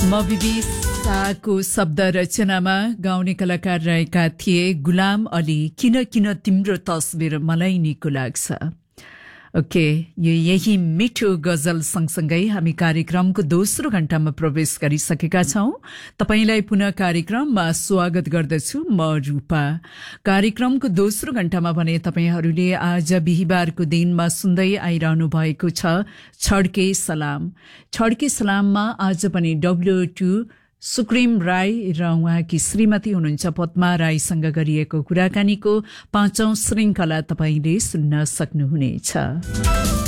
मविदिशाको शब्द रचनामा गाउने कलाकार रहेका थिए गुलाम अली। किन किन तिम्रो तस्बिर मलाई निको लाग्छ। ओके, यो यही मिठो गजल सँगसँगै हामी कार्यक्रमको दोस्रो घण्टामा प्रवेश गरिसकेका छौं। तपाईंलाई पुनः कार्यक्रममा स्वागत गर्दछु म रूपा। कार्यक्रमको दोस्रो घण्टामा भने तपाईंहरूले आज बिहीबारको दिनमा सुन्दै आइरहनु भएको छ छड्के सलाम। छड्के सलाममा आज पनि W2 सुक्रिम राई र उहाँकी श्रीमती हुनुहुन्छ पद्मा राईसँग गरिएको कुराकानीको 5औं श्रृंखला तपाईले सुन्न सक्नुहुनेछ।